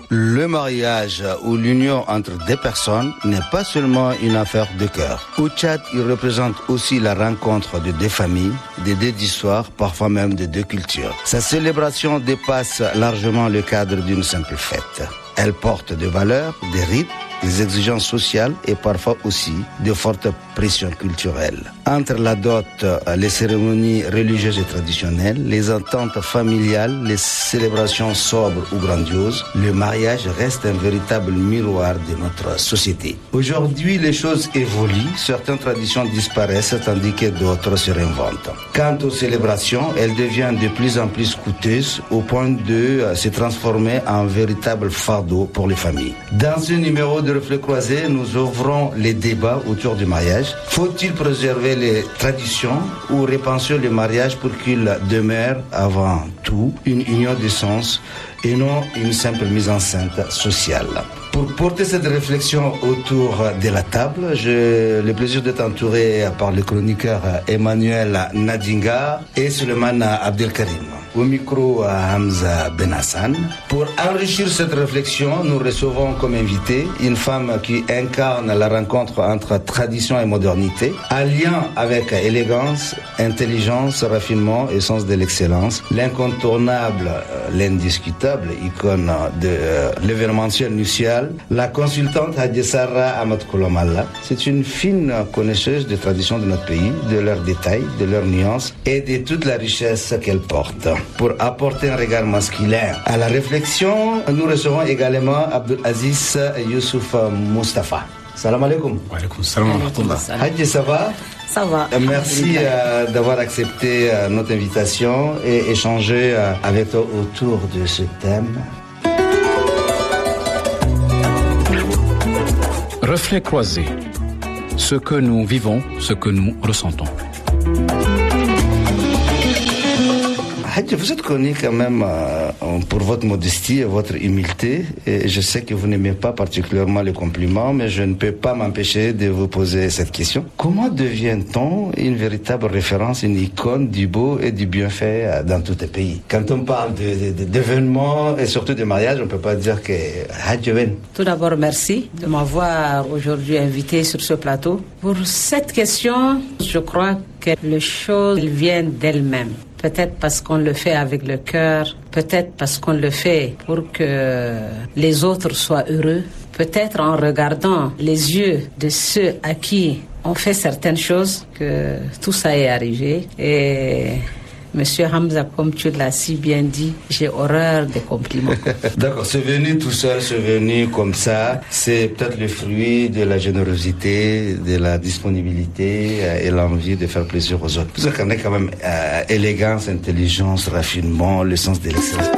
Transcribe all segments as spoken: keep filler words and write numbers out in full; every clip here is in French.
Le mariage ou l'union entre deux personnes n'est pas seulement une affaire de cœur. Au Tchad, il représente aussi la rencontre de deux familles, de deux histoires, parfois même de deux cultures. Sa célébration dépasse largement le cadre d'une simple fête. Elle porte des valeurs, des rites, des exigences sociales et parfois aussi de fortes pressions culturelles. Entre la dot, les cérémonies religieuses et traditionnelles, les ententes familiales, les célébrations sobres ou grandioses, le mariage reste un véritable miroir de notre société. Aujourd'hui, les choses évoluent, certaines traditions disparaissent tandis que d'autres se réinventent. Quant aux célébrations, elles deviennent de plus en plus coûteuses au point de se transformer en véritable fardeau pour les familles. Dans ce numéro de Reflets Croisés, nous ouvrons les débats autour du mariage. Faut-il préserver les traditions ou repenser le mariage pour qu'il demeure avant tout une union de sens et non une simple mise en scène sociale? Pour porter cette réflexion autour de la table, j'ai le plaisir d'être entouré par le chroniqueur Emmanuel Nadinga et Suleiman Abdelkarim. Au micro, Hamza Benhassan. Pour enrichir cette réflexion, nous recevons comme invité une femme qui incarne la rencontre entre tradition et modernité, alliant avec élégance, intelligence, raffinement et sens de l'excellence, l'incontournable, l'indiscutable icône de l'événementiel nuptial, la consultante Hadjessara Ahmad Koulamalla. C'est une fine connaisseuse des traditions de notre pays, de leurs détails, de leurs nuances et de toute la richesse qu'elles portent. Pour apporter un regard masculin à la réflexion, nous recevons également Abdelaziz Youssouf Mustafa. Salam alaikum. Wa alaikum salam wa rahmatullah. Hadji, ça va? Ça va. Merci euh, d'avoir accepté euh, notre invitation et échanger euh, avec toi autour de ce thème. Reflets croisés. Ce que nous vivons, ce que nous ressentons. Vous êtes connu quand même euh, pour votre modestie et votre humilité. Et je sais que vous n'aimez pas particulièrement les compliments, mais je ne peux pas m'empêcher de vous poser cette question. Comment devient-on une véritable référence, une icône du beau et du bienfait dans tous les pays? Quand on parle de, de, d'événements et surtout de mariage, on ne peut pas dire que Hadjeven. Tout d'abord, merci de m'avoir aujourd'hui invité sur ce plateau. Pour cette question, je crois que les choses viennent d'elles-mêmes. Peut-être parce qu'on le fait avec le cœur, peut-être parce qu'on le fait pour que les autres soient heureux, peut-être en regardant les yeux de ceux à qui on fait certaines choses que tout ça est arrivé. Et Monsieur Hamza, comme tu l'as si bien dit, j'ai horreur des compliments. D'accord, c'est venu tout seul, c'est venu comme ça. C'est peut-être le fruit de la générosité, de la disponibilité et l'envie de faire plaisir aux autres. Vous avez quand même euh, élégance, intelligence, raffinement, le sens de l'excellence.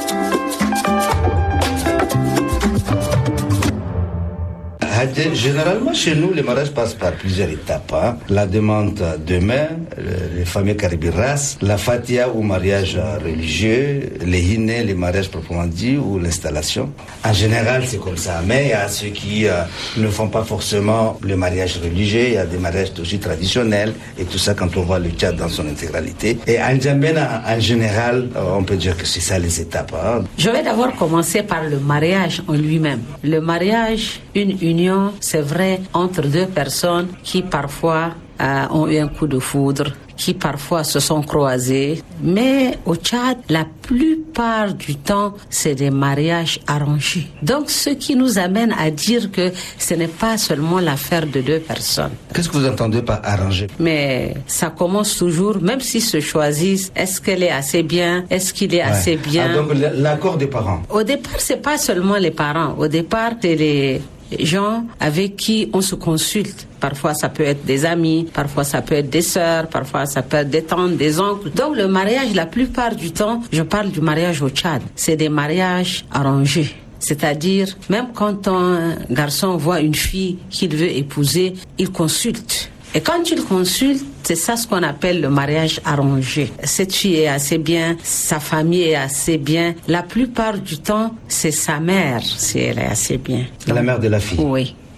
Généralement, chez nous, les mariages passent par plusieurs étapes. Hein. La demande de main, les fameux karibiras, la fatia ou mariage religieux, les hinés, les mariages proprement dit, ou l'installation. En général, c'est comme ça. Mais il y a ceux qui euh, ne font pas forcément le mariage religieux. Il y a des mariages aussi traditionnels et tout ça quand on voit le Tchad dans son intégralité. Et en Djambena, en général, on peut dire que c'est ça les étapes. Hein. Je vais d'abord commencer par le mariage en lui-même. Le mariage, une union, c'est vrai, entre deux personnes qui parfois euh, ont eu un coup de foudre, qui parfois se sont croisées. Mais au Tchad, la plupart du temps, c'est des mariages arrangés. Donc, ce qui nous amène à dire que ce n'est pas seulement l'affaire de deux personnes. Qu'est-ce que vous entendez par arrangé? Mais ça commence toujours, même s'ils se choisissent, est-ce qu'elle est assez bien? Est-ce qu'il est ouais. assez bien? Ah, donc l'accord des parents. Au départ, c'est pas seulement les parents. Au départ, c'est les gens avec qui on se consulte. Parfois, ça peut être des amis, parfois, ça peut être des sœurs, parfois, ça peut être des tantes, des oncles. Donc, le mariage, la plupart du temps, je parle du mariage au Tchad, c'est des mariages arrangés. C'est-à-dire, même quand un garçon voit une fille qu'il veut épouser, il consulte. Et quand il consulte, c'est ça ce qu'on appelle le mariage arrangé. Cette fille est assez bien, sa famille est assez bien. La plupart du temps, c'est sa mère, si elle est assez bien. Donc, la mère de la fille. Oui.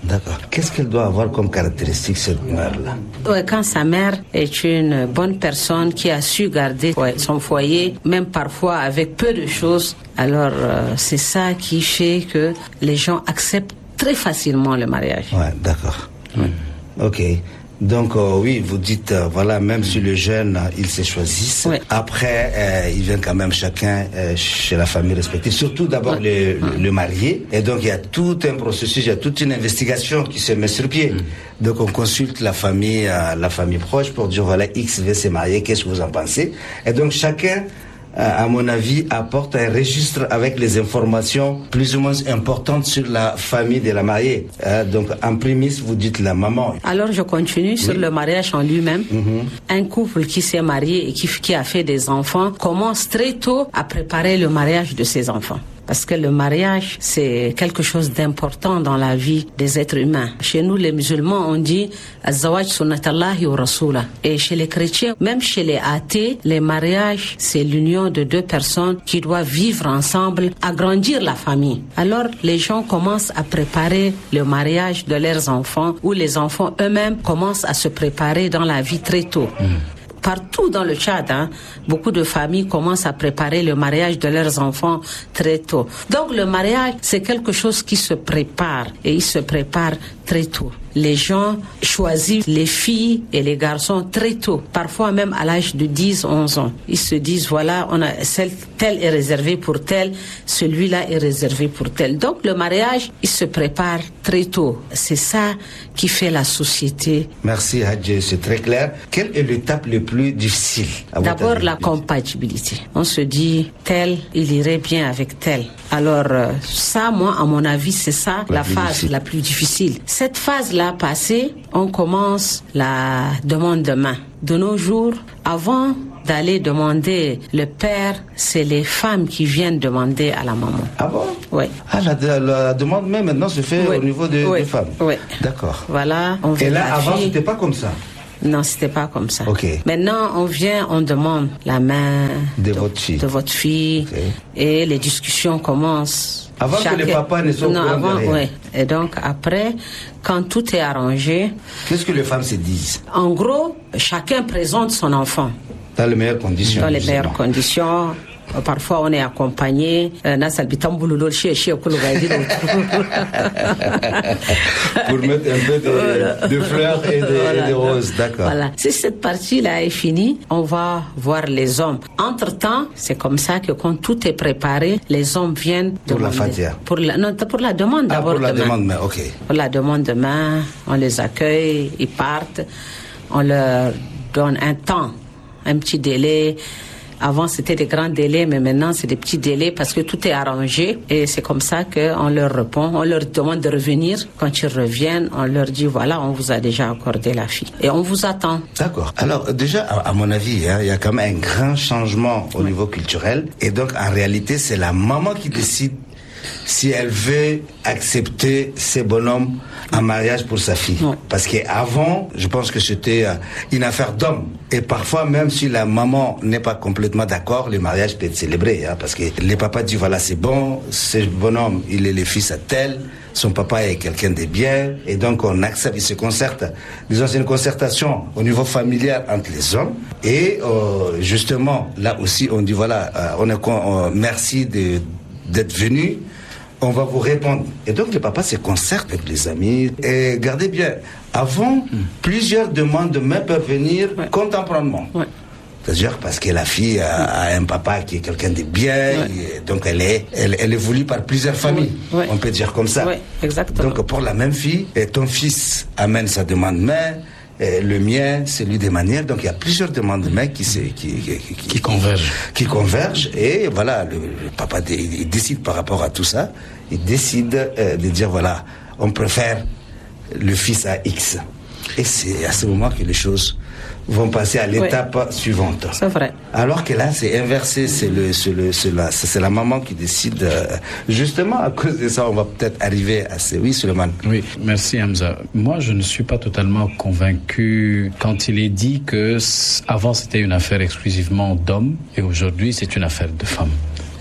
D'accord. Qu'est-ce qu'elle doit avoir comme caractéristique, cette mère-là? Ouais, quand sa mère est une bonne personne qui a su garder ouais, son foyer, même parfois avec peu de choses, alors euh, c'est ça qui fait que les gens acceptent très facilement le mariage. Ouais, d'accord. Ouais. Ok. Donc euh, oui, vous dites, euh, voilà, même si le jeune, euh, ils se choisissent, oui. après, euh, ils viennent quand même chacun euh, chez la famille respective, surtout d'abord oui. le, le, le marié. Et donc, il y a tout un processus, il y a toute une investigation qui se met sur pied. Mm. Donc, on consulte la famille, euh, la famille proche pour dire, voilà, X veut se marier, qu'est-ce que vous en pensez? Et donc, chacun, à mon avis, apporte un registre avec les informations plus ou moins importantes sur la famille de la mariée. Euh, donc, en prémisse, vous dites la maman. Alors, je continue oui. sur le mariage en lui-même. Mm-hmm. Un couple qui s'est marié et qui, qui a fait des enfants commence très tôt à préparer le mariage de ses enfants. Parce que le mariage, c'est quelque chose d'important dans la vie des êtres humains. Chez nous, les musulmans, on dit « Az-zawaj sunnatallahi wa rasoulah ». Et chez les chrétiens, même chez les athées, les mariages, c'est l'union de deux personnes qui doivent vivre ensemble, agrandir la famille. Alors, les gens commencent à préparer le mariage de leurs enfants, ou les enfants eux-mêmes commencent à se préparer dans la vie très tôt. Mmh. Partout dans le Tchad, hein, beaucoup de familles commencent à préparer le mariage de leurs enfants très tôt. Donc le mariage, c'est quelque chose qui se prépare et il se prépare très tôt. Les gens choisissent les filles et les garçons très tôt, parfois même à l'âge de dix, onze ans. Ils se disent, voilà, on a celle, telle est réservée pour telle, celui-là est réservé pour tel. Donc le mariage, il se prépare très tôt. C'est ça qui fait la société. Merci Hadji, c'est très clair. Quelle est l'étape la plus difficile? D'abord la compatibilité. On se dit, tel, il irait bien avec tel. Alors ça, moi, à mon avis, c'est ça la, la phase difficile. La plus difficile. Cette phase-là passée, on commence la demande de main. De nos jours, avant d'aller demander le père, c'est les femmes qui viennent demander à la maman. Ah bon? Oui. Ah, la, la demande même maintenant se fait oui. au niveau des, oui. des femmes? Oui. D'accord. Voilà. On Et là, avant, fille. C'était pas comme ça? Non, c'était pas comme ça. Okay. Maintenant, on vient, on demande la main de, de votre fille, de votre fille okay. et les discussions commencent. Avant Chaque... que les papas ne soient non, au avant, oui. Et donc, après, quand tout est arrangé... Qu'est-ce que les femmes se disent? En gros, chacun présente son enfant. Dans les meilleures conditions. Dans les meilleures conditions. Parfois, on est accompagné. Pour mettre un peu de, voilà. de fleurs et de, voilà. et de roses, d'accord. Voilà. Si cette partie-là est finie, on va voir les hommes. Entre-temps, c'est comme ça que quand tout est préparé, les hommes viennent pour demander. La fatia. Pour la non, pour la demande ah, d'abord. Pour la de demande, mais ok. Pour la demande de main, on les accueille, ils partent, on leur donne un temps, un petit délai. Avant, c'était des grands délais, mais maintenant, c'est des petits délais parce que tout est arrangé. Et c'est comme ça qu'on leur répond. On leur demande de revenir. Quand ils reviennent, on leur dit, voilà, on vous a déjà accordé la fille. Et on vous attend. D'accord. Alors, déjà, à mon avis, hein, il y a quand même un grand changement au oui. niveau culturel. Et donc, en réalité, c'est la maman qui décide si elle veut accepter ces bonhommes en mariage pour sa fille. Ouais. Parce qu'avant, je pense que c'était une affaire d'homme. Et parfois, même si la maman n'est pas complètement d'accord, le mariage peut être célébré. Hein, parce que les papas disent, voilà, c'est bon, ce bonhomme, il est le fils à tel, son papa est quelqu'un de bien, et donc on accepte, il se concerte. Disons, c'est une concertation au niveau familial entre les hommes. Et euh, justement, là aussi, on dit, voilà, euh, on est euh, merci de, d'être venu. On va vous répondre. Et donc, le papa se concerte avec les amis. Et gardez bien, avant, mm. plusieurs demandes de main peuvent venir ouais. contemporairement. Ouais. C'est-à-dire parce que la fille a, a un papa qui est quelqu'un de bien, ouais. et donc elle est, elle, elle est voulue par plusieurs familles. Ouais. Ouais. On peut dire comme ça. Ouais, exactement. Donc, pour la même fille, et ton fils amène sa demande de main, et le mien, celui des manières. Donc, il y a plusieurs demandes de main qui, qui, qui, qui, qui convergent. Qui convergent. Et voilà, le, le papa dé, il décide par rapport à tout ça. Il décide euh, de dire, voilà, on préfère le fils à X. Et c'est à ce moment que les choses vont passer à l'étape oui. suivante. C'est vrai. Alors que là, c'est inversé. C'est, le, c'est, le, c'est, la, c'est la maman qui décide. Euh, justement, à cause de ça, on va peut-être arriver à ce... Oui, Suleiman. Oui, merci Hamza. Moi, je ne suis pas totalement convaincu quand il est dit que avant, c'était une affaire exclusivement d'hommes et aujourd'hui, c'est une affaire de femmes.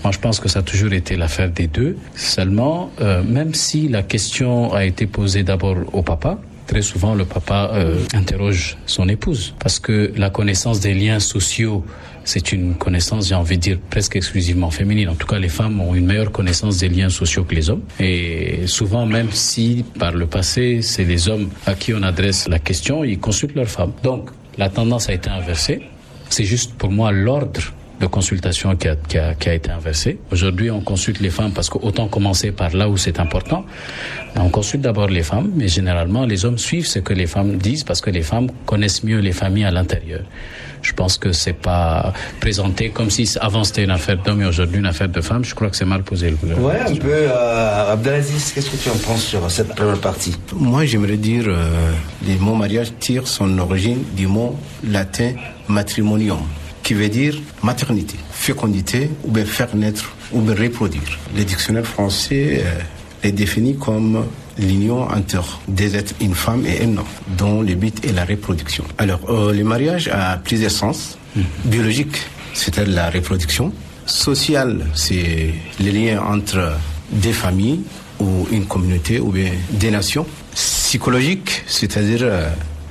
Moi, je pense que ça a toujours été l'affaire des deux. Seulement, euh, même si la question a été posée d'abord au papa, très souvent, le papa euh, interroge son épouse parce que la connaissance des liens sociaux, c'est une connaissance, j'ai envie de dire, presque exclusivement féminine. En tout cas, les femmes ont une meilleure connaissance des liens sociaux que les hommes. Et souvent, même si par le passé, c'est les hommes à qui on adresse la question, ils consultent leurs femmes. Donc, la tendance a été inversée. C'est juste pour moi l'ordre de consultation qui a, qui a, qui a été inversé. Aujourd'hui, on consulte les femmes parce qu'autant commencer par là où c'est important. On consulte d'abord les femmes, mais généralement, les hommes suivent ce que les femmes disent parce que les femmes connaissent mieux les familles à l'intérieur. Je pense que c'est pas présenté comme si avant c'était une affaire d'hommes et aujourd'hui une affaire de femmes. Je crois que c'est mal posé. Le ouais, un peu. Euh, Abdelaziz, qu'est-ce que tu en penses sur cette première partie? Moi, j'aimerais dire euh, le mot mariage tire son origine du mot latin matrimonium, qui veut dire maternité, fécondité, ou bien faire naître, ou bien reproduire. Le dictionnaire français euh, est défini comme l'union entre des êtres, une femme et un homme, dont le but est la reproduction. Alors, euh, le mariage a plusieurs sens. Mmh. Biologique, c'est-à-dire la reproduction. Social, c'est le lien entre des familles ou une communauté ou bien des nations. Psychologique, c'est-à-dire euh,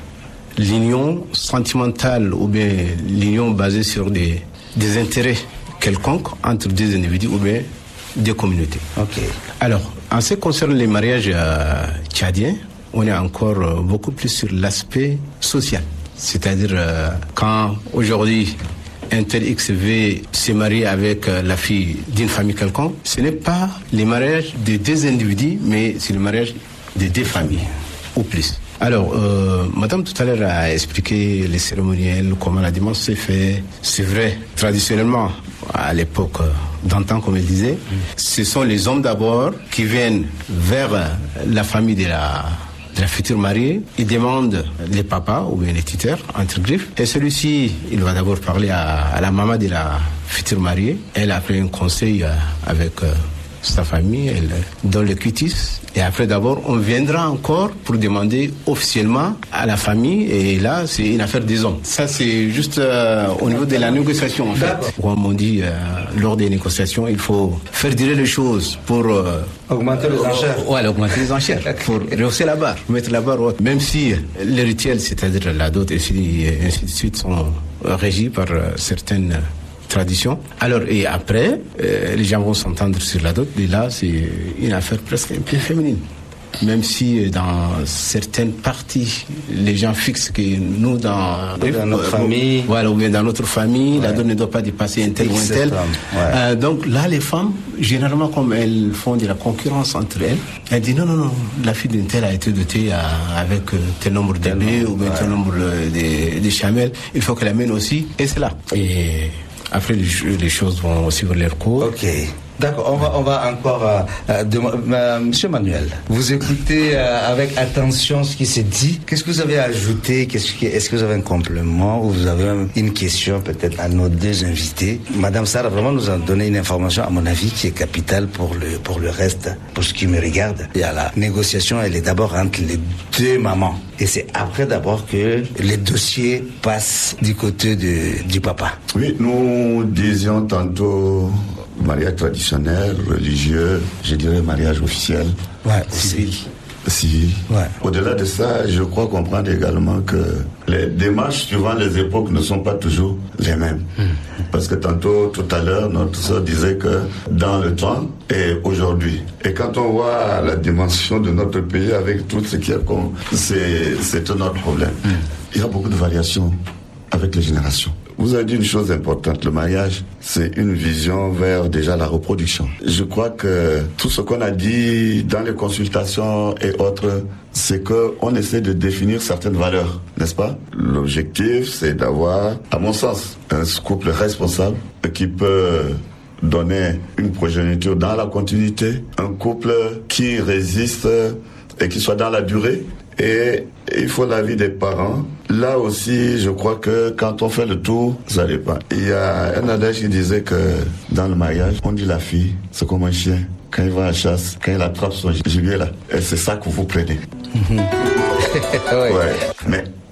l'union sentimentale ou bien l'union basée sur des, des intérêts quelconques entre des individus ou bien des communautés. Ok. Alors, en ce qui concerne les mariages euh, tchadiens, on est encore euh, beaucoup plus sur l'aspect social. C'est-à-dire, euh, quand aujourd'hui un tel X veut se marier avec euh, la fille d'une famille quelconque, ce n'est pas le mariage de deux individus, mais c'est le mariage de deux familles, ou plus. Alors, euh, madame tout à l'heure a expliqué les cérémoniels, comment la dimanche s'est fait. C'est vrai, traditionnellement, à l'époque d'antan, comme elle disait, mmh. ce sont les hommes d'abord qui viennent vers la famille de la, de la future mariée. Ils demandent les papas ou bien les tuteurs, entre griffes. Et celui-ci, il va d'abord parler à, à la maman de la future mariée. Elle a fait un conseil avec euh, sa famille, elle donne le quitus. Et après, d'abord, on viendra encore pour demander officiellement à la famille. Et là, c'est une affaire des hommes. Ça, c'est juste euh, au niveau de la négociation, en fait. Comme on dit, euh, lors des négociations, il faut faire durer les choses pour... Euh, augmenter les enchères. Ouais, augmenter les enchères. Pour rehausser la barre, mettre la barre haute. Même si les rituels, c'est-à-dire la dot et ainsi de suite, sont régis par euh, certaines... tradition. Alors, et après, euh, les gens vont s'entendre sur la dot, et là, c'est une affaire presque un peu féminine. Même si dans certaines parties, les gens fixent que nous, dans, dans notre euh, famille, voilà, ou bien dans notre famille, ouais. La dot ne doit pas dépasser un tel ou un tel. Ouais. Euh, donc là, les femmes, généralement, comme elles font de la concurrence entre elles, elles disent non, non, non, la fille d'un tel a été dotée à, avec tel nombre de bébés ou bien ouais. tel nombre de, de chamelles, il faut qu'elle amène aussi, et c'est là. Et après, les, les choses vont suivre leur cours. Ok. D'accord, on va, on va encore... Euh, euh, de, euh, Monsieur Manuel, vous écoutez euh, avec attention ce qui s'est dit. Qu'est-ce que vous avez ajouté? Qu'est-ce que, Est-ce que vous avez un complément ou vous avez une question peut-être à nos deux invités? Madame Sarah vraiment nous a donné une information, à mon avis, qui est capitale pour le, pour le reste, pour ce qui me regarde. Il y a la négociation, elle est d'abord entre les deux mamans. Et c'est après d'abord que les dossiers passent du côté de, du papa. Oui, nous disions tantôt... mariage traditionnel, religieux, je dirais mariage officiel. Ouais, civil. Civil. Ouais. Au-delà de ça, je crois comprendre également que les démarches suivant les époques ne sont pas toujours les mêmes. Mmh. Parce que tantôt, tout à l'heure, notre soeur disait que dans le temps et aujourd'hui, et quand on voit la dimension de notre pays avec tout ce qu'il y a, c'est, c'est un autre problème. Mmh. Il y a beaucoup de variations avec les générations. Vous avez dit une chose importante, le mariage, c'est une vision vers déjà la reproduction. Je crois que tout ce qu'on a dit dans les consultations et autres, c'est qu'on essaie de définir certaines valeurs, n'est-ce pas? L'objectif, c'est d'avoir, à mon sens, un couple responsable qui peut donner une progéniture dans la continuité, un couple qui résiste et qui soit dans la durée. Et il faut l'avis des parents. Là aussi, je crois que quand on fait le tour, ça dépend. Il y a un adage qui disait que dans le mariage, on dit la fille, c'est comme un chien. Quand il va à la chasse, quand il attrape son gibier là, et c'est ça que vous prenez. oui. Ouais. Mais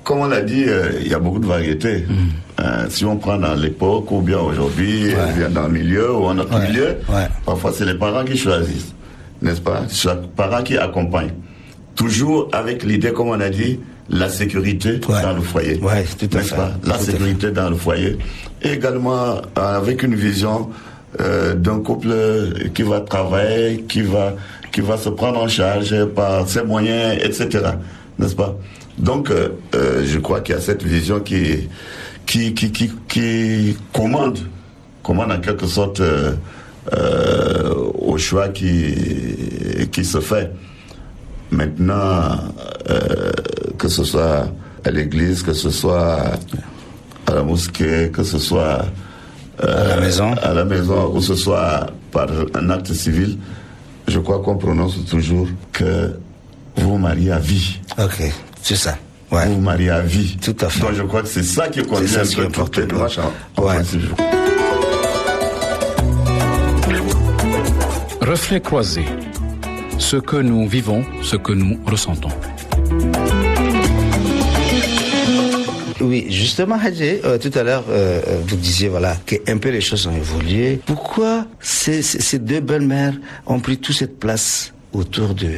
comme on l'a dit, euh, il y a beaucoup de variétés. Mmh. Euh, si on prend dans l'époque ou bien aujourd'hui, ouais. bien dans le milieu ou en notre ouais. milieu, ouais. parfois c'est les parents qui choisissent, n'est-ce pas? C'est les parents qui accompagnent. Toujours avec l'idée, comme on a dit, la sécurité ouais. dans le foyer. Ouais, tout à fait. Pas? La tout sécurité dans le foyer. Et également avec une vision euh, d'un couple qui va travailler, qui va, qui va se prendre en charge par ses moyens, et cetera. N'est-ce pas? Donc, euh, euh, je crois qu'il y a cette vision qui, qui, qui, qui, qui commande, commande en quelque sorte euh, euh, au choix qui, qui se fait. Maintenant, euh, que ce soit à l'église, que ce soit à la mosquée, que ce soit euh, à la maison, à la maison, ou que ce soit par un acte civil, je crois qu'on prononce toujours que vous vous mariez à vie. Ok, c'est ça. Ouais. Vous vous mariez à vie. Tout à fait. Donc je crois que c'est ça qui conduit un peu toutes les démarches en ouais. Reflet croisé. Ce que nous vivons, ce que nous ressentons. Oui, justement, Hadji, euh, tout à l'heure, euh, vous disiez voilà que un peu les choses ont évolué. Pourquoi ces, ces, ces deux belles-mères ont pris toute cette place autour de,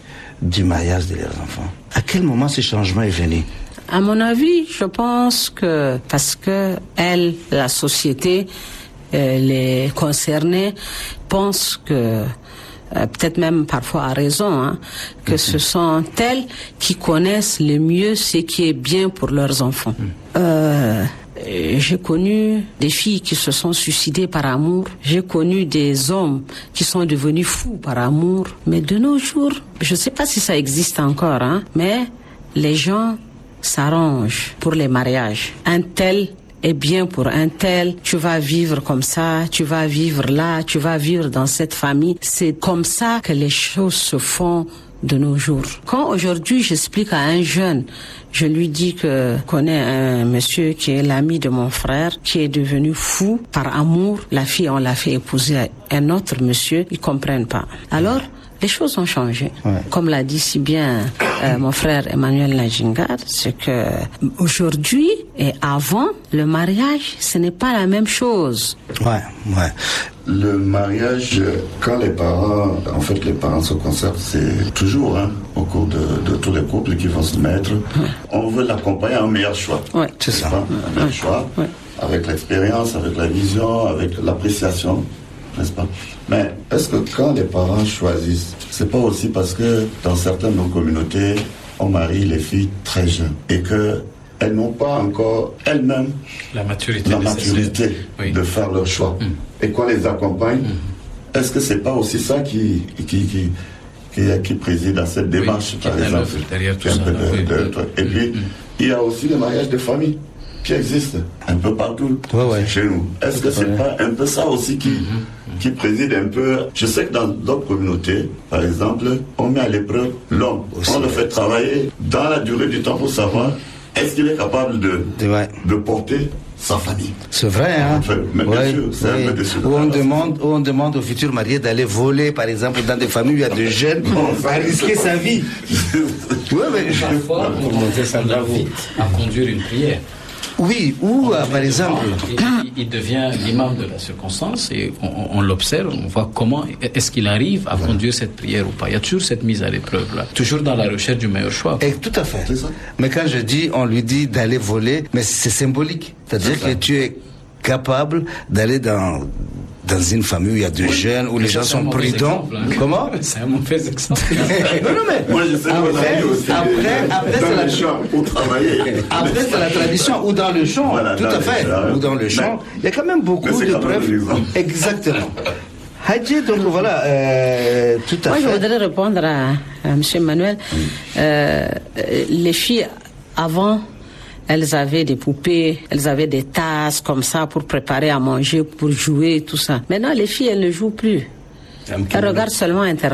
du mariage de leurs enfants? À quel moment ce changement est venu? À mon avis, je pense que parce que elle, la société, euh, les concernés pensent que Euh, peut-être même parfois à raison, hein, que mm-hmm. ce sont elles qui connaissent le mieux ce qui est bien pour leurs enfants. Mm. Euh, j'ai connu des filles qui se sont suicidées par amour. J'ai connu des hommes qui sont devenus fous par amour. Mais de nos jours, je ne sais pas si ça existe encore, hein, mais les gens s'arrangent pour les mariages. Un tel est bien pour un tel, tu vas vivre comme ça, tu vas vivre là, tu vas vivre dans cette famille. C'est comme ça que les choses se font de nos jours. Quand aujourd'hui j'explique à un jeune, je lui dis que je connais un monsieur qui est l'ami de mon frère, qui est devenu fou par amour, la fille on l'a fait épouser à un autre monsieur, ils comprennent pas. Alors, les choses ont changé. Ouais. Comme l'a dit si bien euh, mon frère Emmanuel Najingar, c'est que aujourd'hui et avant, le mariage, ce n'est pas la même chose. Ouais, ouais. Le mariage, quand les parents, en fait, les parents se concertent, c'est toujours, hein, au cours de, de tous les couples qui vont se mettre, ouais. on veut l'accompagner à un meilleur choix. Ouais. C'est ça. Pas, un meilleur ouais. choix, ouais. avec l'expérience, avec la vision, avec l'appréciation. N'est-ce pas? Mais est-ce que quand les parents choisissent, c'est pas aussi parce que dans certaines de nos communautés, on marie les filles très jeunes et que elles n'ont pas encore elles-mêmes la maturité, la maturité oui. de faire leur choix mm. et qu'on les accompagne? Mm. Est-ce que c'est pas aussi ça qui qui qui qui, qui préside à cette démarche, oui, par exemple? Derrière tout ça, de, oui. de, de, et puis mm. il y a aussi le mariage de famille qui existe un peu partout ouais, ouais. chez nous. Est-ce que c'est ouais. pas un peu ça aussi qui, mm-hmm. qui préside un peu? Je sais que dans d'autres communautés, par exemple, on met à l'épreuve l'homme. On le fait travailler dans la durée du temps pour savoir est-ce qu'il est capable de, ouais. de porter sa famille. C'est vrai, hein? Enfin, mais ouais, bien sûr, c'est ouais. un peu déçu. Où on demande, où on demande aux futurs mariés d'aller voler, par exemple, dans des familles où il y a des jeunes, à risquer sa vie. Ouais, mais parfois, pour monter sa vie, à conduire une prière. Oui, ou euh, par exemple... Il, il devient l'imam de la circonstance et on, on l'observe, on voit comment est-ce qu'il arrive à conduire cette prière ou pas. Il y a toujours cette mise à l'épreuve là, toujours dans la recherche du meilleur choix. Et tout à fait. Mais quand je dis, on lui dit d'aller voler, mais c'est symbolique. C'est-à-dire c'est que tu es capable d'aller dans... dans une famille où il y a des oui, jeunes, où les gens sont prudents. Exemple, hein. Comment? C'est un mauvais exemple. non, non, mais... Moi, je sais après, aussi, après, après, dans c'est le la... champ, pour travailler. Après, c'est la tradition, ou dans le champ, voilà, tout à fait. Champs, ou dans le champ. Mais, il y a quand même beaucoup de preuves. Exactement. Hadji, donc voilà, euh, tout à Moi, fait. Moi, je voudrais répondre à, à M. Emmanuel. Mm. Euh, les filles, avant... Elles avaient des poupées, elles avaient des tasses comme ça pour préparer à manger, pour jouer, tout ça. Maintenant, les filles, elles ne jouent plus. Elles regardent seulement Internet.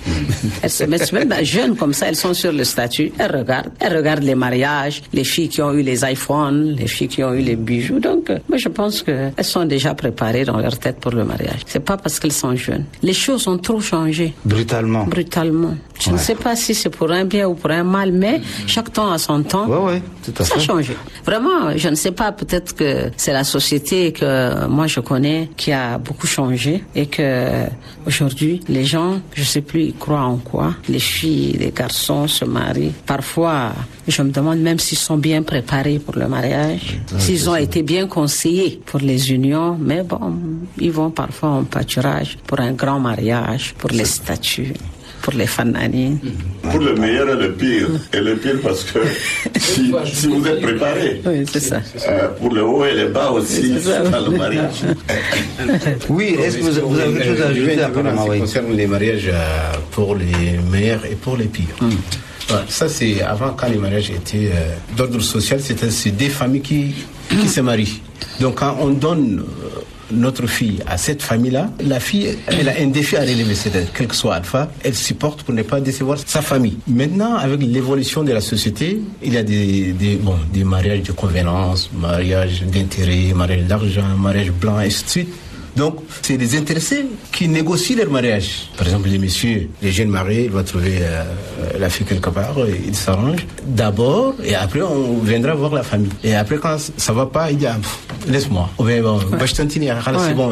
Elles se mettent même jeunes comme ça, elles sont sur le statut, elles regardent, elles regardent les mariages, les filles qui ont eu les iPhones, les filles qui ont eu les bijoux. Donc, moi je pense qu'elles sont déjà préparées dans leur tête pour le mariage. C'est pas parce qu'elles sont jeunes. Les choses ont trop changé. Brutalement. Brutalement. Je ouais. ne sais pas si c'est pour un bien ou pour un mal, mais chaque temps a son temps. Ouais, ouais, tout à ça fait. a changé. Vraiment, je ne sais pas, peut-être que c'est la société que moi je connais qui a beaucoup changé et que aujourd'hui, les gens, je sais plus, ils croient en quoi. Les filles, les garçons se marient. Parfois, je me demande même s'ils sont bien préparés pour le mariage, ouais, s'ils ont ça. été bien conseillés pour les unions, mais bon, ils vont parfois en pâturage pour un grand mariage, pour les statuts, pour les fananines. Pour le meilleur et le pire. Et le pire parce que si, si vous êtes préparé. Oui, c'est ça. Euh, pour le haut et le bas aussi, dans le mariage. Oui, est-ce que vous, vous avez quelque chose à ajouter apparemment, oui. Concernant les mariages pour les meilleurs et pour les pires. Mm. Ouais, ça, c'est avant, quand les mariages étaient euh, d'ordre social, c'était c'est des familles qui, qui se marient. Donc, quand on donne euh, notre fille à cette famille-là, la fille, elle a un défi à relever, c'est-à-dire, quel que soit alpha, elle supporte pour ne pas décevoir sa famille. Maintenant, avec l'évolution de la société, il y a des, des, bon, des mariages de convenance, mariages d'intérêt, mariages d'argent, mariages blancs, et ainsi de suite. Donc, c'est les intéressés qui négocient leur mariage. Par exemple, les messieurs, les jeunes mariés, ils vont trouver euh, la fille quelque part, ils s'arrangent d'abord, et après, on viendra voir la famille. Et après, quand ça va pas, il dit, ah, laisse-moi. Ou bien, bon, ouais. c'est bon,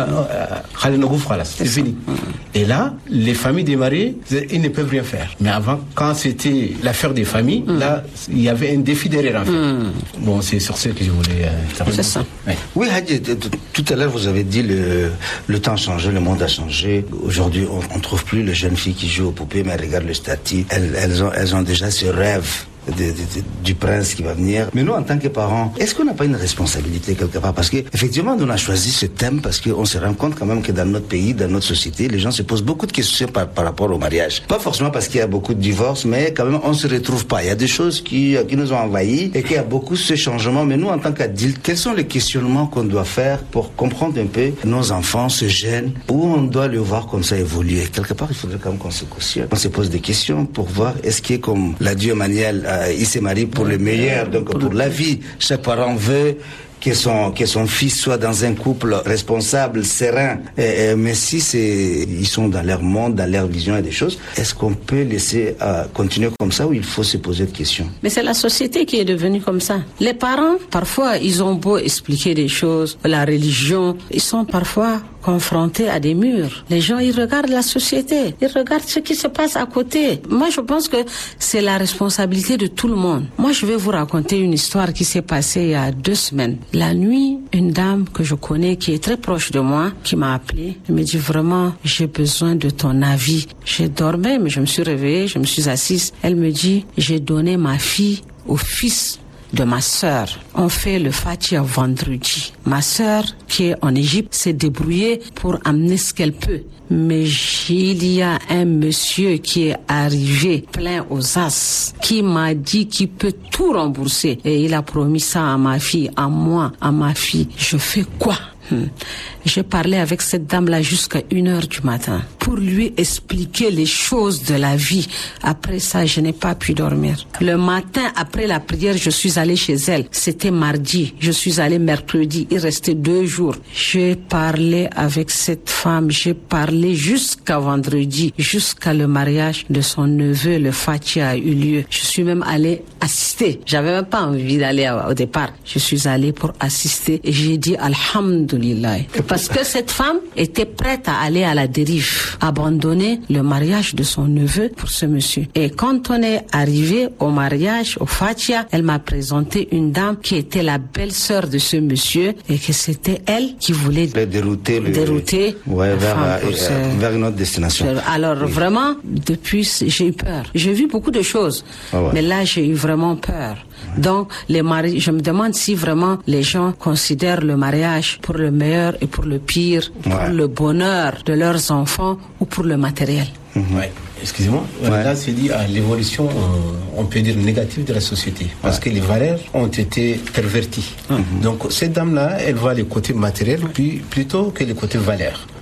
c'est fini. Et là, les familles des mariés, ils ne peuvent rien faire. Mais avant, quand c'était l'affaire des familles, mm. là, il y avait un défi derrière, en fait. Mm. Bon, c'est sur ce que je voulais euh, c'est ça. Ouais. Oui, Hadi, tout à l'heure, vous avez dit Le, le temps a changé, le monde a changé. Aujourd'hui, on ne trouve plus les jeunes filles qui jouent aux poupées, mais elles regardent le statut. Elles, elles, ont, elles ont déjà ce rêve de, de, de, du prince qui va venir. Mais nous, en tant que parents, est-ce qu'on n'a pas une responsabilité quelque part? Parce qu'effectivement, on a choisi ce thème parce qu'on se rend compte quand même que dans notre pays, dans notre société, les gens se posent beaucoup de questions par, par rapport au mariage. Pas forcément parce qu'il y a beaucoup de divorces, mais quand même, on ne se retrouve pas. Il y a des choses qui, qui nous ont envahis et qu'il y a beaucoup de ce changement. Mais nous, en tant qu'adultes, quels sont les questionnements qu'on doit faire pour comprendre un peu nos enfants, ce jeune, où on doit le voir comme ça évoluer? Quelque part, il faudrait quand même qu'on se questionne. On se pose des questions pour voir est-ce qu'il est comme l'a dit Emmanuel, euh, il s'est marié pour le meilleur, donc pour la vie. Chaque parent veut que son, que son fils soit dans un couple responsable, serein. Et, et, mais si c'est, ils sont dans leur monde, dans leur vision et des choses, est-ce qu'on peut laisser euh, continuer comme ça ou il faut se poser des questions? Mais c'est la société qui est devenue comme ça. Les parents, parfois, ils ont beau expliquer des choses, la religion, ils sont parfois confrontés à des murs. Les gens, ils regardent la société, ils regardent ce qui se passe à côté. Moi, je pense que c'est la responsabilité de tout le monde. Moi, je vais vous raconter une histoire qui s'est passée il y a deux semaines. La nuit, une dame que je connais, qui est très proche de moi, qui m'a appelée, elle me dit vraiment, j'ai besoin de ton avis. J'ai dormi, mais je me suis réveillée, je me suis assise. Elle me dit, j'ai donné ma fille au fils de ma sœur. On fait le Fatiha vendredi. Ma sœur, qui est en Égypte, s'est débrouillée pour amener ce qu'elle peut. Mais il y a un monsieur qui est arrivé plein aux as, qui m'a dit qu'il peut tout rembourser. Et il a promis ça à ma fille, à moi, à ma fille. Je fais quoi? Hmm. J'ai parlé avec cette dame-là jusqu'à une heure du matin pour lui expliquer les choses de la vie. Après ça, je n'ai pas pu dormir. Le matin, après la prière, je suis allée chez elle. C'était mardi. Je suis allée mercredi. Il restait deux jours. J'ai parlé avec cette femme. J'ai parlé jusqu'à vendredi, jusqu'à le mariage de son neveu. Le Fatiha a eu lieu. Je suis même allée assister. J'avais même pas envie d'aller au départ. Je suis allée pour assister et j'ai dit Alhamdulillah. Parce que cette femme était prête à aller à la dérive, abandonner le mariage de son neveu pour ce monsieur. Et quand on est arrivé au mariage, au Fatiha, elle m'a présenté une dame qui était la belle-sœur de ce monsieur et que c'était elle qui voulait le dérouter, le... dérouter ouais, vers, euh, ce... vers une autre destination. Alors oui. Vraiment, depuis, j'ai eu peur. J'ai vu beaucoup de choses, ah ouais. Mais là, j'ai eu vraiment peur. Ouais. Donc, les mari... je me demande si vraiment les gens considèrent le mariage pour le meilleur et pour le pire, pour ouais. le bonheur de leurs enfants ou pour le matériel. Mm-hmm. Ouais. Excusez-moi, ouais. Là c'est dit à l'évolution, on peut dire négative de la société, parce ouais. que les valeurs ont été perverties. Mm-hmm. Donc cette dame-là, elle voit les côtés matériels puis, plutôt que les côtés valeurs.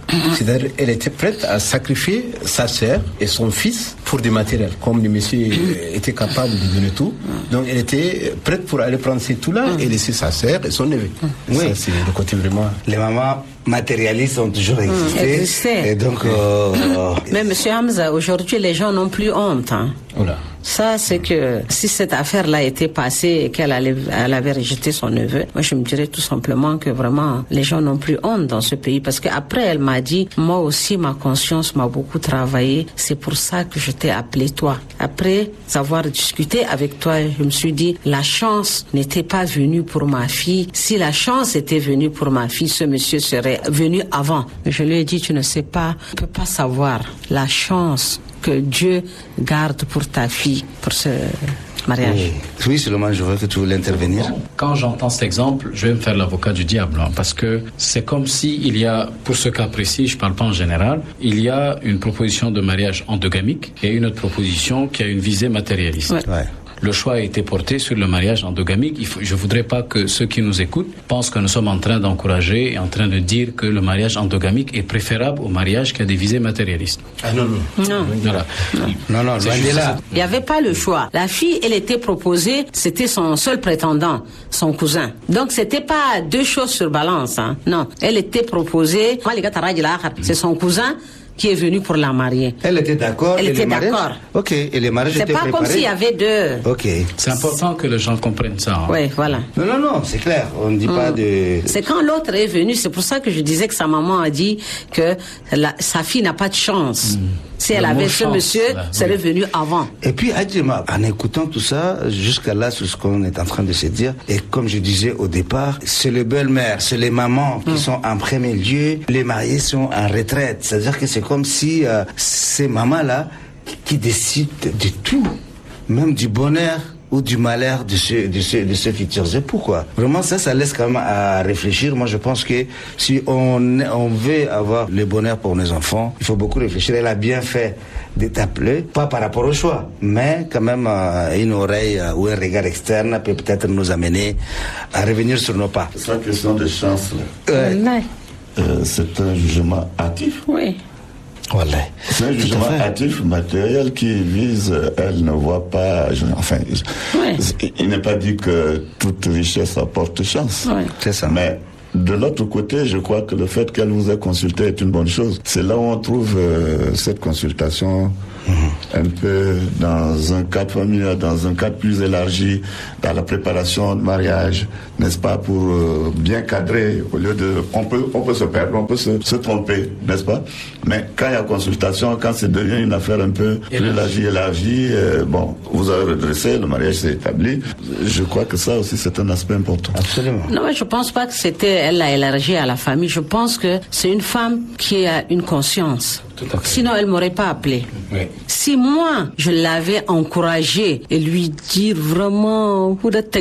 C'est-à-dire qu'elle était prête à sacrifier sa sœur et son fils pour du matériel. Comme le monsieur était capable de donner tout, donc elle était prête pour aller prendre ces tout-là et laisser sa sœur et son neveu. Oui. Ça, c'est le côté vraiment... Les mamans matérialistes ont toujours existé. Existé. Et donc... Euh, Mais monsieur Hamza, aujourd'hui, les gens n'ont plus honte. Hein. Voilà. Ça, c'est que si cette affaire-là était passée et qu'elle allait, elle avait rejeté son neveu, moi, je me dirais tout simplement que vraiment, les gens n'ont plus honte dans ce pays. Parce qu'après, elle m'a dit, moi aussi, ma conscience m'a beaucoup travaillé. C'est pour ça que je t'ai appelé toi. Après avoir discuté avec toi, je me suis dit, la chance n'était pas venue pour ma fille. Si la chance était venue pour ma fille, ce monsieur serait venu avant. Je lui ai dit, tu ne sais pas, tu ne peux pas savoir la chance que Dieu garde pour ta fille, pour ce mariage. Oui, oui Suleiman, je veux que tu voulais intervenir. Quand j'entends cet exemple, je vais me faire l'avocat du diable, hein, parce que c'est comme si il y a, pour ce cas précis, je parle pas en général, il y a une proposition de mariage endogamique et une autre proposition qui a une visée matérialiste. Ouais. Ouais. Le choix a été porté sur le mariage endogamique. Il faut, je ne voudrais pas que ceux qui nous écoutent pensent que nous sommes en train d'encourager et en train de dire que le mariage endogamique est préférable au mariage qui a des visées matérialistes. Ah non, non. Non. Voilà. Non, non, loin de là. Il n'y avait pas le choix. La fille, elle était proposée, c'était son seul prétendant, son cousin. Donc, c'était pas deux choses sur balance. Hein. Non, elle était proposée, c'est son cousin qui est venu pour la marier. Elle était d'accord. Elle et était les mariages... d'accord. Ok, et les mariages C'est étaient pas préparés. comme s'il y avait deux. Ok. C'est important que les gens comprennent ça. Hein. Oui, voilà. Non, non, non, c'est clair. On ne dit pas de... C'est quand l'autre est venu, c'est pour ça que je disais que sa maman a dit que la, sa fille n'a pas de chance. Mm. Si elle Le avait mot ce chance, monsieur, là, serait oui. venu avant. Et puis, Adjema, en écoutant tout ça, jusqu'à là, sur ce qu'on est en train de se dire, et comme je disais au départ, c'est les belles-mères, c'est les mamans qui mmh. sont en premier lieu, les mariés sont en retraite. C'est-à-dire que c'est comme si euh, ces mamans-là qui décident de tout, même du bonheur ou du malheur de ce, de ce, de ce futurs époux, quoi. Vraiment, ça, ça laisse quand même à réfléchir. Moi, je pense que si on, on veut avoir le bonheur pour nos enfants, il faut beaucoup réfléchir. Elle a bien fait de t'appeler, pas par rapport au choix, mais quand même euh, une oreille euh, ou un regard externe peut peut-être nous amener à revenir sur nos pas. C'est une question de chance. Ouais. Ouais. Euh, c'est un jugement hâtif. Oui. Voilà. C'est un jugement hâtif matériel qui vise, elle ne voit pas, enfin, ouais. il n'est pas dit que toute richesse apporte chance. Ouais. C'est ça. Mais de l'autre côté, je crois que le fait qu'elle vous ait consulté est une bonne chose. C'est là où on trouve euh, cette consultation mmh. un peu dans un cadre familial, dans un cadre plus élargi, dans la préparation de mariage, n'est-ce pas, pour euh, bien cadrer, au lieu de... On peut, on peut se perdre, on peut se, se tromper, n'est-ce pas? Mais quand il y a consultation, quand ça devient une affaire un peu plus élargie, élargie, euh, bon, vous avez redressé, le mariage s'est établi. Je crois que ça aussi, c'est un aspect important. Absolument. Non, mais je pense pas que c'était elle l'a élargi à la famille. Je pense que c'est une femme qui a une conscience. Sinon, elle m'aurait pas appelé. Oui. Si moi, je l'avais encouragée et lui dire vraiment,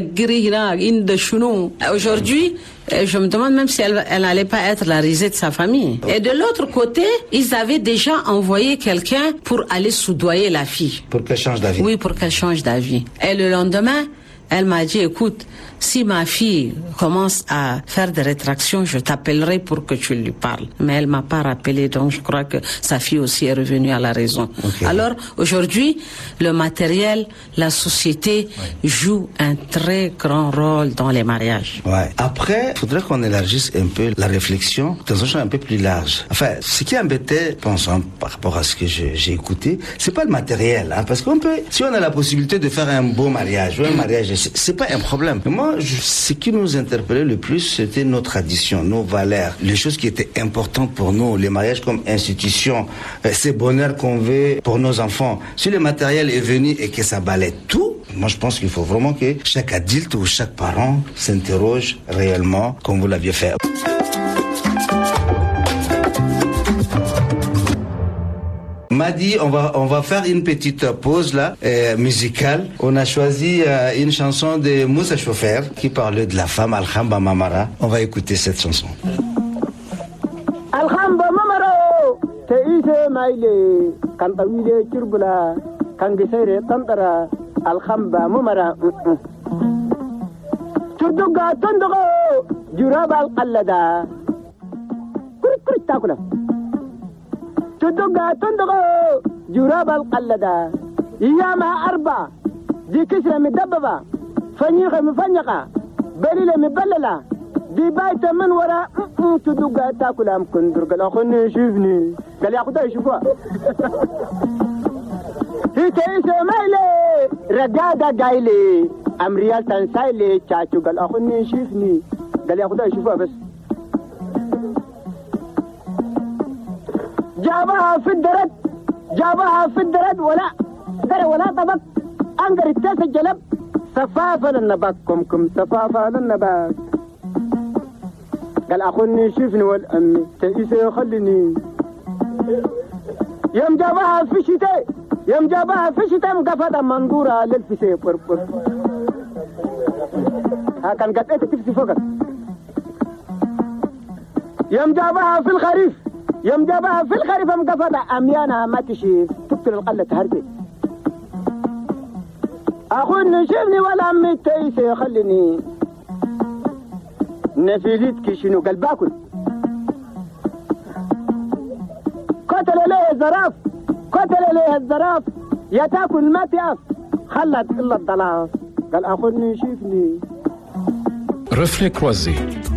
aujourd'hui, je me demande même si elle, elle n'allait pas être la risée de sa famille. Et de l'autre côté, ils avaient déjà envoyé quelqu'un pour aller soudoyer la fille. Pour qu'elle change d'avis. Oui, pour qu'elle change d'avis. Et le lendemain, elle m'a dit, écoute, si ma fille commence à faire des rétractions, je t'appellerai pour que tu lui parles. Mais elle m'a pas rappelé, donc je crois que sa fille aussi est revenue à la raison. Okay. Alors, aujourd'hui, le matériel, la société ouais. joue un très grand rôle dans les mariages. Ouais. Après, il faudrait qu'on élargisse un peu la réflexion dans un champ un peu plus large. Enfin, ce qui embêtait, pensant par rapport à ce que je, j'ai écouté, c'est pas le matériel, hein, parce qu'on peut, si on a la possibilité de faire un beau mariage, ou un mariage, c'est, c'est pas un problème. Mais moi, je, ce qui nous interpellait le plus, c'était nos traditions, nos valeurs, les choses qui étaient importantes pour nous, les mariages comme institution, euh, ces bonheurs qu'on veut pour nos enfants. Si le matériel est venu et que ça balaie tout, moi je pense qu'il faut vraiment que chaque adulte ou chaque parent s'interroge réellement comme vous l'aviez fait. Madi, on va on va faire une petite pause là euh, musicale. On a choisi euh, une chanson de Moussa Chauffeur qui parlait de la femme Alhamba Mamara. On va écouter cette chanson. Alhamba Mamara, te ise maile, kanta wile turbula, kangisere tantara, Alhamba Mamara. Turduga tondogo, jurabal qallada. Kur kur takula. تدقى تندقى جراب القلدة إياما أربع دي كسرة مدببة فنيخة مفنيقة بليلة مبللة دي بايتة من وراء تدقى تاكل أم كندر قال أخوني يشوفني قال يا أخوتا يشوفها هي كيسة مايلة رقادة قايلة أمريال تنسايلة تشاتو قال أخوني يشوفني قال يا أخوتا يشوفها بس جابها في الدرد جابها في الدرد ولا در ولا طبق انقر التاس الجلب سفافة للنبات كم كم سفافة للنبات قال أخوني شوفني والأمي تأيسي يخليني يوم جابها في شتاء يوم جابها في شتاء مقفة منظورة للفسي فرفر ها كان قد ايه تفسي فقط يوم جابها في الخريف يوم جابها في الخريف مقفة أميانة ما تشيف تقتل القلة تهربي أخوني شوفني ولا أمي تأيسي يخليني نفيليتك شنو قال باكل قتل ليه الزراف قتل ليه الزراف يا تاكل ما تقف خلت إلا الضلاف قال أخوني شوفني. Reflet croisé,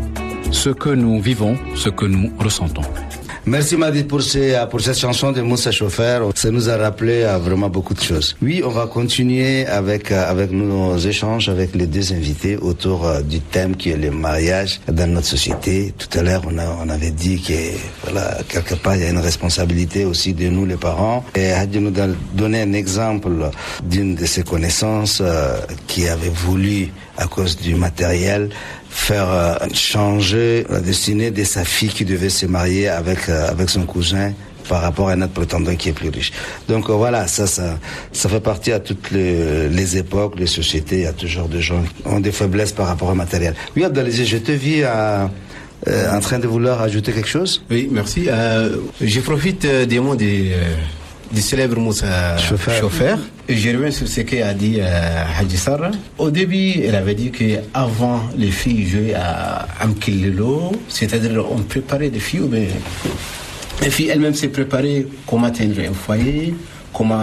ce que nous vivons, ce que nous ressentons. Merci Madid pour, ces, pour cette chanson de Moussa Chauffeur. Ça nous a rappelé à vraiment beaucoup de choses. Oui, on va continuer avec, avec nos échanges avec les deux invités autour du thème qui est le mariage dans notre société. Tout à l'heure, on, a, on avait dit que voilà, quelque part, il y a une responsabilité aussi de nous les parents. Et Hadi nous a donné un exemple d'une de ses connaissances euh, qui avait voulu, à cause du matériel, faire euh, changer la destinée de sa fille qui devait se marier avec euh, avec son cousin par rapport à notre prétendant qui est plus riche. Donc euh, voilà, ça, ça ça fait partie à toutes les, les époques, les sociétés. Il y a toujours des gens qui ont des faiblesses par rapport au matériel. Oui, Abdelaziz, je te vis à, euh, en train de vouloir ajouter quelque chose. Oui, merci. Euh, je profite des mots des euh, du célèbre Moussa Chauffeur. Chauffeur. Et je reviens sur ce qu'a dit euh, Hadji Sarra. Au début, elle avait dit qu'avant, les filles jouaient à Amkililo, c'est-à-dire on préparait des filles, ou bien les filles elles-mêmes se préparaient comment atteindre un foyer, comment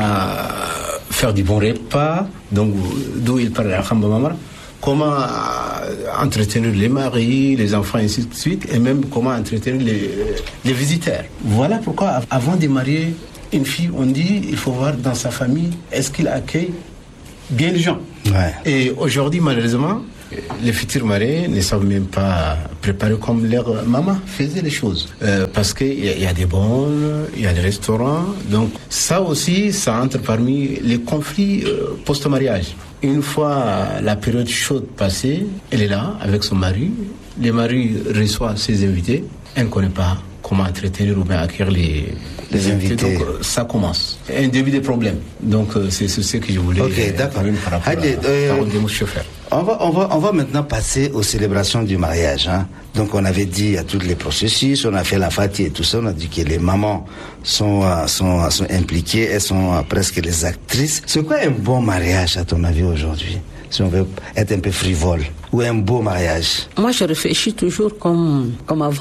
faire du bon repas, donc d'où il parlait à Khamba Mamara, comment entretenir les maris, les enfants, et ainsi de suite, et même comment entretenir les, les visiteurs. Voilà pourquoi, avant de marier une fille, on dit, il faut voir dans sa famille, est-ce qu'il accueille bien les gens. Ouais. Et aujourd'hui, malheureusement, les futurs mariés ne savent même pas préparer comme leur maman faisait les choses. Euh, parce qu'il y, y a des bols, il y a des restaurants. Donc ça aussi, ça entre parmi les conflits euh, post-mariage. Une fois la période chaude passée, elle est là avec son mari. Le mari reçoit ses invités. Elle ne connaît pas comment entretenir ou bien accueillir les, les invités. Donc ça commence. Un début de problème. Donc c'est ce que je voulais Ok, d'accord. par rapport Allez, à, euh, à Chauffeur. On va, on, va, on va maintenant passer aux célébrations du mariage. Hein. Donc on avait dit à tous les processus, on a fait la fati et tout ça, on a dit que les mamans sont, sont, sont impliquées, elles sont presque les actrices. C'est quoi un bon mariage à ton avis aujourd'hui, si on veut être un peu frivole, ou un beau mariage? Moi je réfléchis toujours comme, comme avant.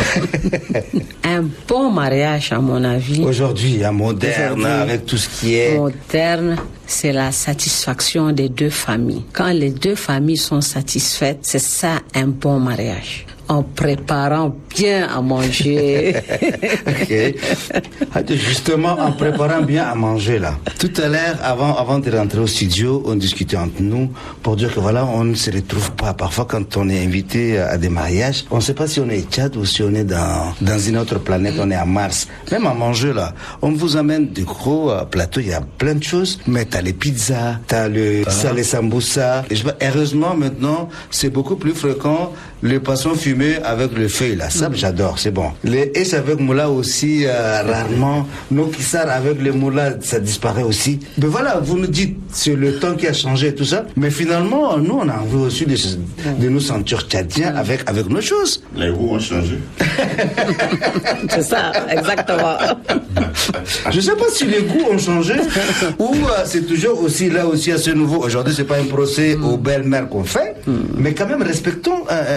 Un bon mariage à mon avis. Aujourd'hui, un moderne, aujourd'hui, avec tout ce qui est... Moderne, c'est la satisfaction des deux familles. Quand les deux familles sont satisfaites, c'est ça un bon mariage. En préparant bien à manger. Ok. Justement, en préparant bien à manger, là. Tout à l'heure, avant, avant de rentrer au studio, on discutait entre nous pour dire que voilà, on ne se retrouve pas. Parfois, quand on est invité à des mariages, on ne sait pas si on est Tchad ou si on est dans, dans une autre planète, on est à Mars. Même à manger, là, on vous amène de gros euh, plateaux, il y a plein de choses, mais t'as les pizzas, t'as le ah. salé sambusa. Et je vois, heureusement, maintenant, c'est beaucoup plus fréquent, le poisson fumé avec le feuille là, ça mmh. j'adore, c'est bon. Les S avec moula aussi, euh, rarement. Nos kissar avec les moula, ça disparaît aussi. Mais voilà, vous nous dites, c'est le temps qui a changé et tout ça. Mais finalement, nous, on a envie aussi de, de nous sentir tchadiens avec, avec nos choses. Les goûts ont changé. C'est ça, exactement. Je sais pas si les goûts ont changé ou euh, c'est toujours aussi là aussi assez nouveau. Aujourd'hui, c'est pas un procès mmh. aux belles-mères qu'on fait, mmh. mais quand même respectons euh,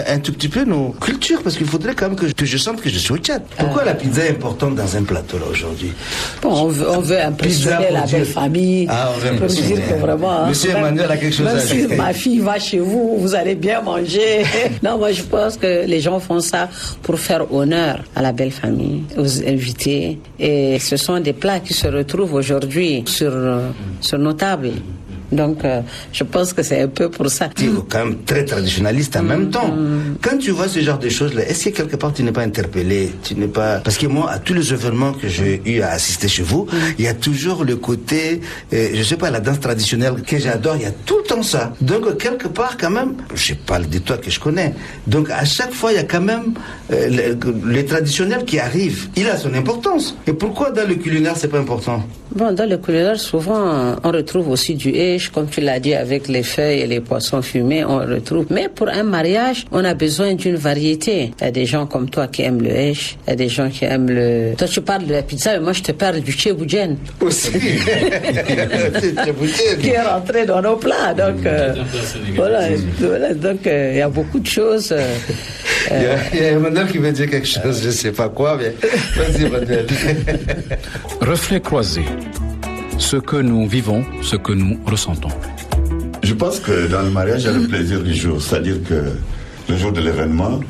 un tout petit peu nos cultures, parce qu'il faudrait quand même que, que je sente que je suis au Tchad. Pourquoi la pizza est importante dans un plateau là aujourd'hui? Bon, on veut, on veut impressionner la belle famille. Ah, on veut pour dire que vraiment. Monsieur hein, Emmanuel a quelque chose même à si dire. ma fille va chez vous, vous allez bien manger. Non, moi je pense que les gens font ça pour faire honneur à la belle famille, aux invités. Et ce sont des plats qui se retrouvent aujourd'hui sur, sur nos tables. Donc, euh, je pense que c'est un peu pour ça. Tu es quand même très traditionnaliste en mmh, même temps. Mmh. Quand tu vois ce genre de choses-là, est-ce que quelque part tu n'es pas interpellé? Tu n'es pas... Parce que moi, à tous les événements que j'ai eu à assister chez vous, mmh. il y a toujours le côté, euh, je sais pas, la danse traditionnelle que j'adore, il y a tout le temps ça. Donc, quelque part, quand même, je parle de toi que je connais. Donc, à chaque fois, il y a quand même euh, le, le traditionnel qui arrive. Il a son importance. Et pourquoi dans le culinaire, c'est pas important? Bon, dans le culinaire, souvent, on retrouve aussi du hèche, comme tu l'as dit, avec les feuilles et les poissons fumés, on retrouve. Mais pour un mariage, on a besoin d'une variété. Il y a des gens comme toi qui aiment le hèche, il y a des gens qui aiment le... Toi, tu parles de la pizza, mais moi, je te parle du cheboudjen. Aussi. Qui est rentré dans nos plats. Donc, euh, voilà, voilà. Donc, euh, il y a beaucoup de choses. Euh, il y a, il y a Emmanuel qui veut dire quelque chose, je ne sais pas quoi, mais vas-y, Emmanuel. Reflet croisé. Ce que nous vivons, ce que nous ressentons. Je pense que dans le mariage, il y a le plaisir du jour. C'est-à-dire que le jour de l'événement,